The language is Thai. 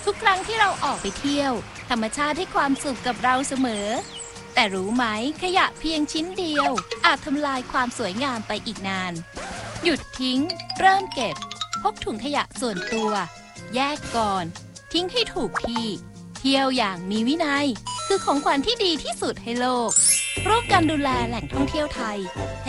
ทุกครั้งที่เราออกไปเที่ยวธรรมชาติให้ความสุขกับเราเสมอแต่รู้ไหมขยะเพียงชิ้นเดียวอาจทำลายความสวยงามไปอีกนานหยุดทิ้งเริ่มเก็บพกถุงขยะส่วนตัวแยกก่อนทิ้งให้ถูกที่เที่ยวอย่างมีวินัยคือของขวัญที่ดีที่สุดให้โลกร่วมกันดูแลแหล่งท่องเที่ยวไทย